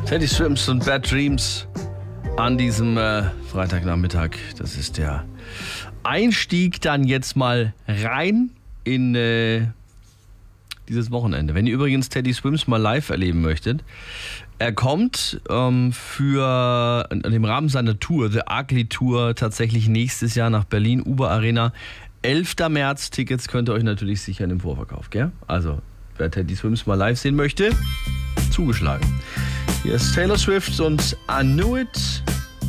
Teddy Swims und Bad Dreams an diesem Freitagnachmittag. Das ist der Einstieg dann jetzt mal rein in dieses Wochenende. Wenn ihr übrigens Teddy Swims mal live erleben möchtet, er kommt im Rahmen seiner Tour, The Ugly Tour, tatsächlich nächstes Jahr nach Berlin, Uber Arena. 11. März, Tickets könnt ihr euch natürlich sichern im Vorverkauf, gell? Also, wer Teddy Swims mal live sehen möchte, zugeschlagen. Hier ist Taylor Swift und I Knew It.